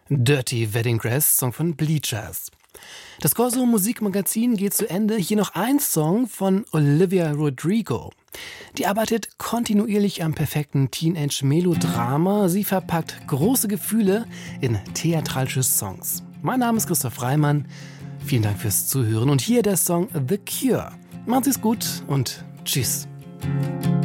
Dirty Wedding Dress, Song von Bleachers. Das Corso Musikmagazin geht zu Ende. Hier noch ein Song von Olivia Rodrigo. Die arbeitet kontinuierlich am perfekten Teenage-Melodrama. Sie verpackt große Gefühle in theatralische Songs. Mein Name ist Christoph Reimann. Vielen Dank fürs Zuhören. Und hier der Song The Cure. Machen Sie es gut und tschüss.